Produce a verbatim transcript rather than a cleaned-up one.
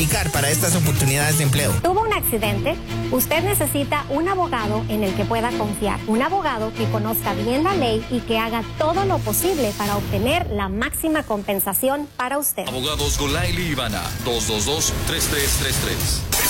aplicar para estas oportunidades de empleo? ¿Tuvo un accidente? Usted necesita un abogado en el que pueda confiar. Un abogado que conozca bien la ley y que haga todo lo posible para obtener la máxima compensación para usted. Abogados Golaili Ivana, dos dos dos, tres tres tres tres.